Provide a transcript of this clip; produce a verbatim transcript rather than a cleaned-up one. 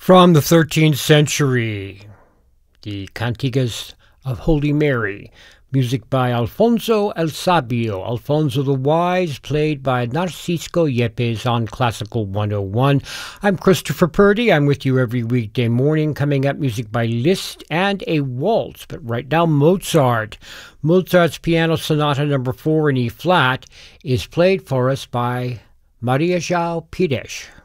From the thirteenth century, the Cantigas of Holy Mary, music by Alfonso el Sabio, Alfonso the Wise, played by Narcisco Yepes on Classical one oh one. I'm Christopher Purdy. I'm with you every weekday morning. Coming up, music by Liszt and a waltz. But right now, Mozart. Mozart's Piano Sonata number four in E flat is played for us by Maria João Pires.